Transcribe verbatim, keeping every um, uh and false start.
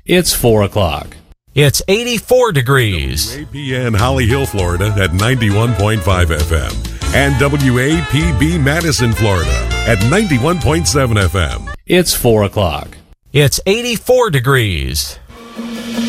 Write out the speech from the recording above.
It's four o'clock. It's eighty-four degrees. W A P N Holly Hill, Florida at ninety-one point five F M. And W A P B Madison, Florida at ninety-one point seven F M. It's four o'clock. It's eighty-four degrees.